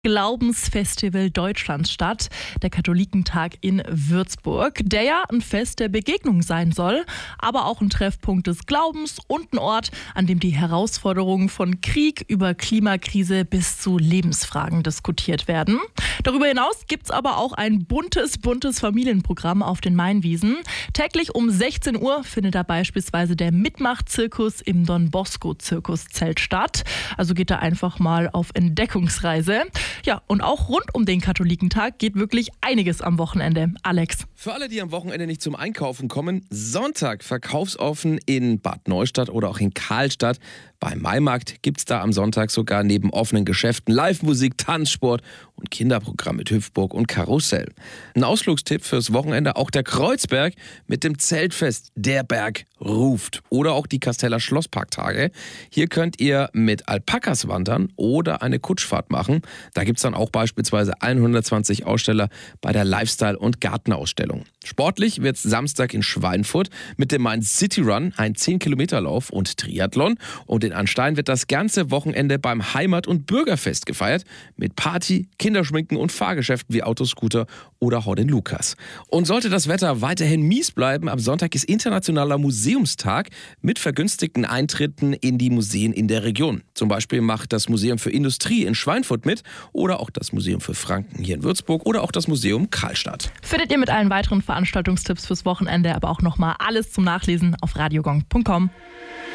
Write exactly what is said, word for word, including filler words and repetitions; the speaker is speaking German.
Glaubensfestival Deutschlands statt, der Katholikentag in Würzburg, der ja ein Fest der Begegnung sein soll, aber auch ein Treffpunkt des Glaubens und ein Ort, an dem die Herausforderungen von Krieg über Klimakrise bis zu Lebensfragen diskutiert werden. Darüber hinaus gibt's aber auch ein buntes, buntes Familienprogramm auf den Mainwiesen. Täglich um sechzehn Uhr findet da beispielsweise der Mitmach-Zirkus im Don Bosco-Zirkuszelt statt. Also geht da einfach mal auf Entdeckungsreise. Ja, und auch rund um den Katholikentag geht wirklich einiges am Wochenende. Alex. Für alle, die am Wochenende nicht zum Einkaufen kommen, Sonntag verkaufsoffen in Bad Neustadt oder auch in Karlstadt. Beim Maimarkt gibt es da am Sonntag sogar neben offenen Geschäften Live-Musik, Tanzsport und Kinderprogramm mit Hüpfburg und Karussell. Ein Ausflugstipp fürs Wochenende auch der Kreuzberg mit dem Zeltfest Der Berg ruft oder auch die Kasteller Schlossparktage. Hier könnt ihr mit Alpakas wandern oder eine Kutschfahrt machen. Da gibt es dann auch beispielsweise hundertzwanzig Aussteller bei der Lifestyle- und Gartenausstellung. Sportlich wird es Samstag in Schweinfurt mit dem Main City Run, ein zehn Kilometer Lauf und Triathlon. Und in Anstein wird das ganze Wochenende beim Heimat- und Bürgerfest gefeiert mit Party, Kinderschminken und Fahrgeschäften wie Autoscooter oder Horden Lukas. Und sollte das Wetter weiterhin mies bleiben, am Sonntag ist internationaler Museumstag mit vergünstigten Eintritten in die Museen in der Region. Zum Beispiel macht das Museum für Industrie in Schweinfurt mit oder auch das Museum für Franken hier in Würzburg oder auch das Museum Karlstadt. Findet ihr mit allen weiteren Veranstaltungstipps fürs Wochenende, aber auch nochmal alles zum Nachlesen auf radiogong punkt com.